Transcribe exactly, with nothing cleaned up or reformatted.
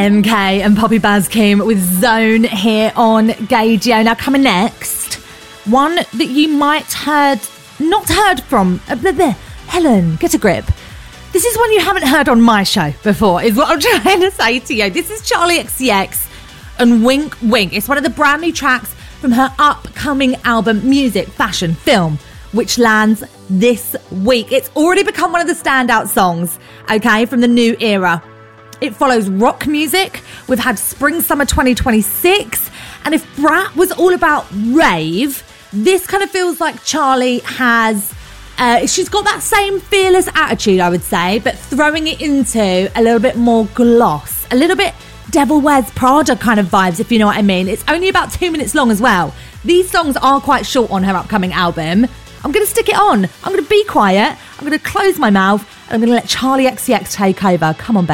M K and Poppy Baskin with Zone here on Gaydio. Now coming next, one that you might heard, not heard from, uh, blah, blah. Helen, get a grip. This is one you haven't heard on my show before, is what I'm trying to say to you. This is Charli X C X and Wink Wink. It's one of the brand new tracks from her upcoming album, Music, Fashion, Film, which lands this week. It's already become one of the standout songs, okay, from the new era. It follows rock music. We've had spring, summer twenty twenty-six. And if Brat was all about rave, this kind of feels like Charli has, uh, she's got that same fearless attitude, I would say, but throwing it into a little bit more gloss, a little bit Devil Wears Prada kind of vibes, if you know what I mean. It's only about two minutes long as well. These songs are quite short on her upcoming album. I'm going to stick it on. I'm going to be quiet. I'm going to close my mouth. And I'm going to let Charli X C X take over. Come on, babe.